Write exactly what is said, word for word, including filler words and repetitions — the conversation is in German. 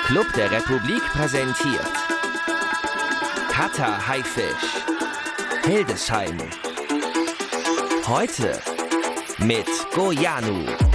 Club der Republik präsentiert Kata Haifisch, Hildesheim. Heute mit Goyanu.